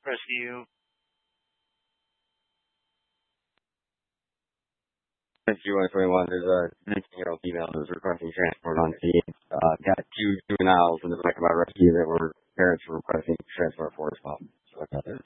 rescue. 21, there's a 19-year-old female who was requesting transport on scene. Got two juveniles in the back of my rescue that were parents were requesting transport for as well. So